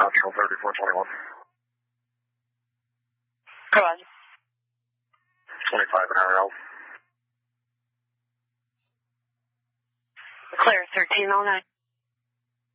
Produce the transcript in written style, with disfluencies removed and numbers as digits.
Channel 3421. Go on. 25 an hour out. Clear 1309.